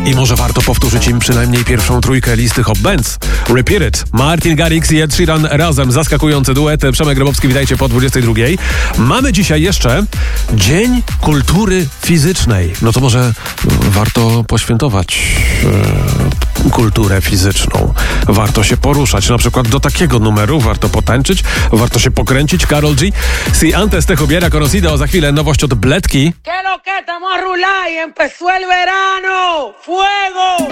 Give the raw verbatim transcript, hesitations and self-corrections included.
I może warto powtórzyć im przynajmniej pierwszą trójkę listy Hot Bands. Repeat It. Martin Garrix i Ed Sheeran razem. Zaskakujący duet. Przemek Grabowski, witajcie po dwudziestej drugiej. Mamy dzisiaj jeszcze Dzień Kultury Fizycznej. No to może warto poświętować e, kulturę fizyczną. Warto się poruszać. Na przykład do takiego numeru warto potańczyć, warto się pokręcić. Karol G. Si antes te hubiera conocido. Za chwilę nowość od Bledki. ¿Qué lo que estamos a rular y empezó el verano? ¡Fuego!